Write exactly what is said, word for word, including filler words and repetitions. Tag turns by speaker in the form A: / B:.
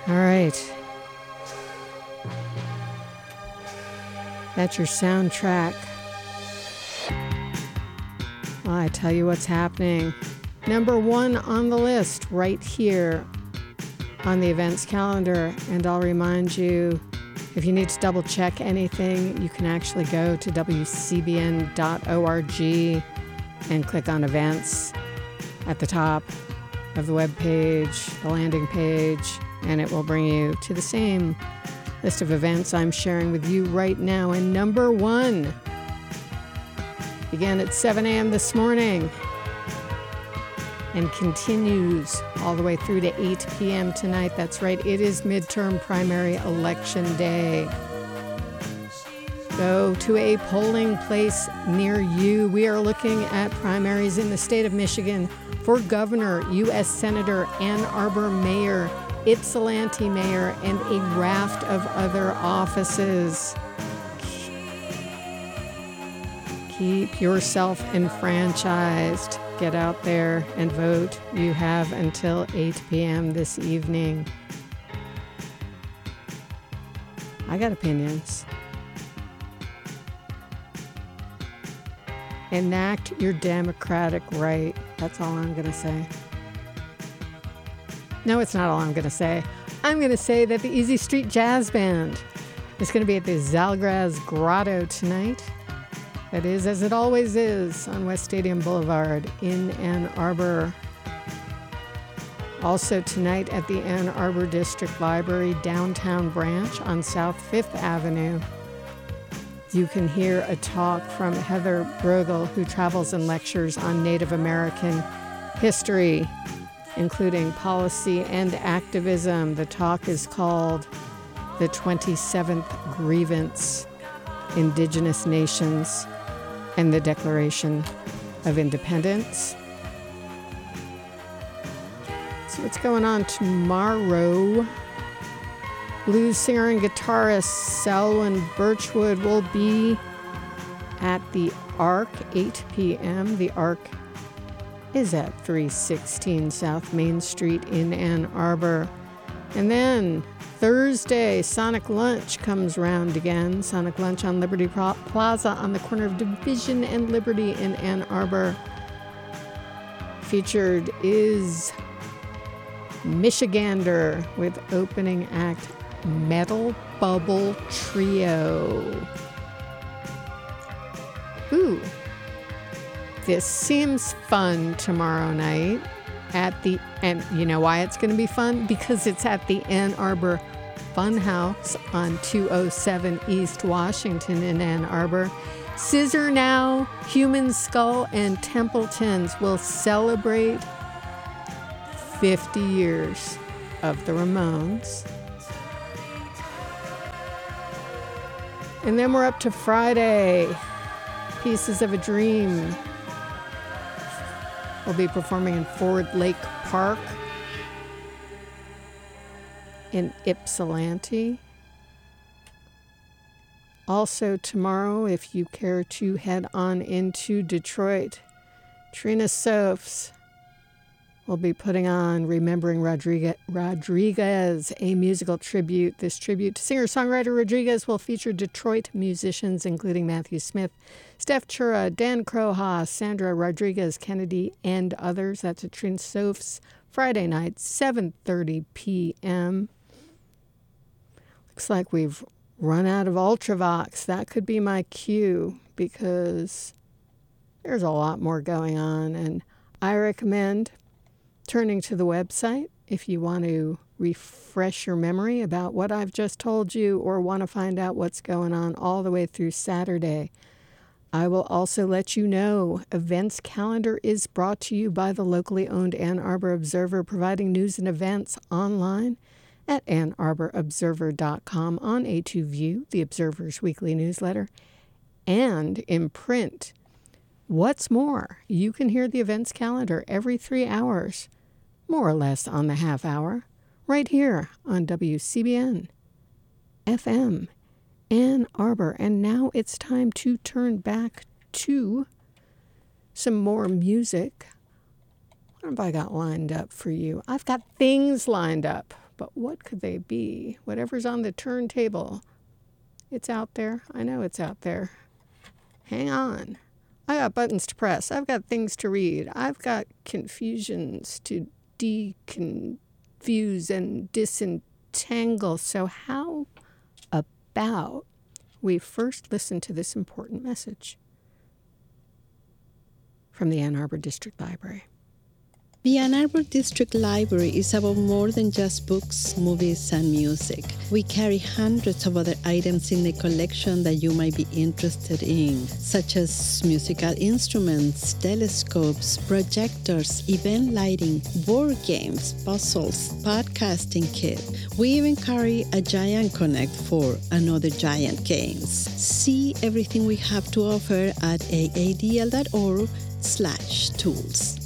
A: All right. That's your soundtrack. Well, I tell you what's happening. Number one on the list right here on the events calendar. And I'll remind you, if you need to double check anything, you can actually go to w c b n dot org and click on events at the top of the web page, the landing page, and it will bring you to the same list of events I'm sharing with you right now. And number one began at seven a.m. this morning and continues all the way through to eight p.m. tonight. That's right, it is midterm primary election day. Go to a polling place near you. We are looking at primaries in the state of Michigan for governor, U S Senator, Ann Arbor mayor, Ypsilanti mayor, and a raft of other offices. Keep yourself enfranchised. Get out there and vote. You have until eight p.m. this evening. I got opinions. Enact your democratic right. That's all I'm going to say. No, it's not all I'm going to say. I'm going to say that the Easy Street Jazz Band is going to be at the Zalgraz Grotto tonight. That is, as it always is, on West Stadium Boulevard in Ann Arbor. Also tonight at the Ann Arbor District Library downtown branch on South Fifth Avenue. You can hear a talk from Heather Brogel, who travels and lectures on Native American history, including policy and activism. The talk is called The twenty-seventh Grievance, Indigenous Nations and the Declaration of Independence. So what's going on tomorrow? Blues singer and guitarist Selwyn Birchwood will be at the Arc, eight p.m. The Arc is at three sixteen South Main Street in Ann Arbor. And then Thursday, Sonic Lunch comes round again. Sonic Lunch on Liberty Plaza on the corner of Division and Liberty in Ann Arbor. Featured is Michigander with opening act Metal Bubble Trio. Ooh. This seems fun tomorrow night at the, and you know why it's going to be fun? Because it's at the Ann Arbor Funhouse on two oh seven East Washington in Ann Arbor. Scissor Now, Human Skull, and Templetons will celebrate fifty years of the Ramones. And then we're up to Friday. Pieces of a Dream will be performing in Ford Lake Park in Ypsilanti. Also tomorrow, if you care to head on into Detroit, Trina Sophs will be putting on Remembering Rodriguez, Rodriguez, a musical tribute. This tribute to singer-songwriter Rodriguez will feature Detroit musicians, including Matthew Smith, Steph Chura, Dan Croha, Sandra Rodriguez Kennedy, and others. That's at Trina Sophs, Friday night, seven thirty p.m. Looks like we've run out of Ultravox. That could be my cue, because there's a lot more going on, and I recommend turning to the website if you want to refresh your memory about what I've just told you or want to find out what's going on all the way through Saturday. I will also let you know events calendar is brought to you by the locally owned Ann Arbor Observer, providing news and events online at ann arbor observer dot com, on A two View, the Observer's weekly newsletter, and in print. What's more, you can hear the events calendar every three hours, more or less on the half hour, right here on W C B N F M Ann Arbor. And now it's time to turn back to some more music. What have I got lined up for you? I've got things lined up. but what could they be? Whatever's on the turntable, it's out there. I know it's out there. Hang on. I got buttons to press. I've got things to read. I've got confusions to deconfuse and disentangle. So how about we first listen to this important message from the Ann Arbor District Library.
B: The Ann Arbor District Library is about more than just books, movies, and music. We carry hundreds of other items in the collection that you might be interested in, such as musical instruments, telescopes, projectors, event lighting, board games, puzzles, podcasting kit. We even carry a Giant Connect for another Giant games. See everything we have to offer at aadl dot org slash tools.